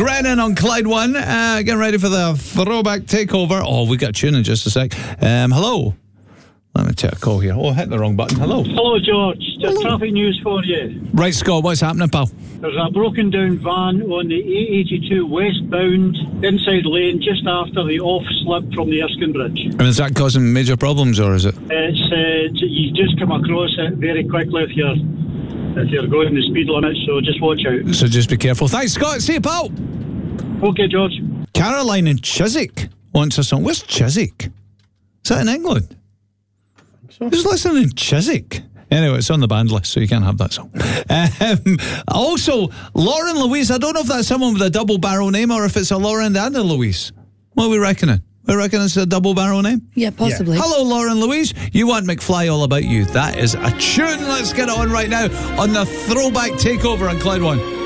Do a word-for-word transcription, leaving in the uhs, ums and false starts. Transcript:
Grennan on Clyde One. Uh, getting ready for the throwback takeover. Oh, we got a tune in just a sec. Um, hello. Let me take a call here. Oh, I hit the wrong button. Hello. Hello, George. Just Hello. traffic news for you. Right, Scott, what's happening, pal? There's a broken down van on the A eighty-two westbound inside lane just after the off slip from the Erskine Bridge. And is that causing major problems, or is it? It's uh, you just come across it very quickly if you're if you're going the speed limit, so just watch out. So just be careful. Thanks, Scott. See you, pal. Okay, George. Caroline in Chiswick wants a song. Where's Chiswick? Is that in England? So. Who's listening in Chiswick? Anyway, it's on the band list, so you can't have that song. Um, also, Lauren Louise. I don't know if that's someone with a double barrel name or if it's a Lauren and a Louise. What are we reckoning? We reckon it's a double barrel name? Yeah, possibly. Yeah. Hello, Lauren Louise. You want McFly All About You. That is a tune. Let's get it on right now on the Throwback Takeover on Clyde One.